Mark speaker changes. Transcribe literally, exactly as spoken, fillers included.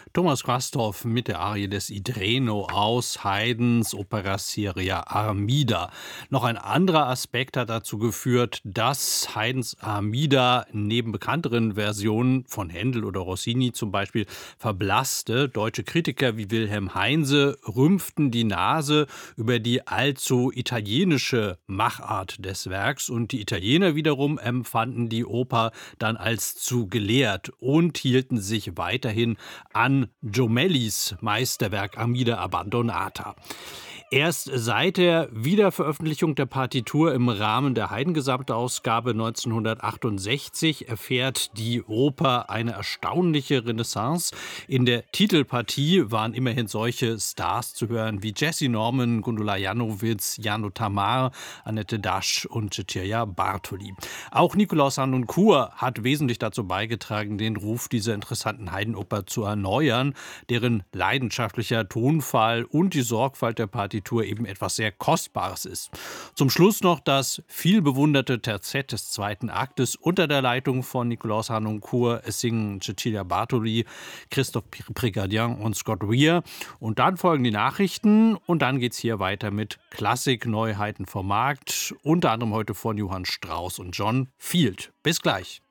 Speaker 1: Thomas Quasthoff mit der Arie des Idreno aus Haydns Opera Seria Armida. Noch ein anderer Aspekt hat dazu geführt, dass Haydns Armida neben bekannteren Versionen von Händel oder Rossini zum Beispiel verblasste. Deutsche Kritiker wie Wilhelm Heinze rümpften die Nase über die allzu italienische Machart des Werks und die Italiener wiederum empfanden die Oper dann als zu gelehrt und hielten sich weiterhin an Jomellis Meisterwerk Armida Abbandonata. Erst seit der Wiederveröffentlichung der Partitur im Rahmen der Haydn-Gesamtausgabe neunzehnhundertachtundsechzig erfährt die Oper eine erstaunliche Renaissance. In der Titelpartie waren immerhin solche Stars zu hören wie Jessye Norman, Gundula Janowitz, Jano Tamar, Annette Dasch und Cecilia Bartoli. Auch Nikolaus Harnoncourt hat wesentlich dazu beigetragen, den Ruf dieser interessanten Haydn-Oper zu erneuern, deren leidenschaftlicher Tonfall und die Sorgfalt der Partitur eben etwas sehr Kostbares ist. Zum Schluss noch das vielbewunderte Terzett des zweiten Aktes unter der Leitung von Nikolaus Harnoncourt. Es singen Cecilia Bartoli, Christophe Prigadian und Scott Weir. Und dann folgen die Nachrichten und dann geht es hier weiter mit Klassik-Neuheiten vom Markt, unter anderem heute von Johann Strauss und John Field. Bis gleich.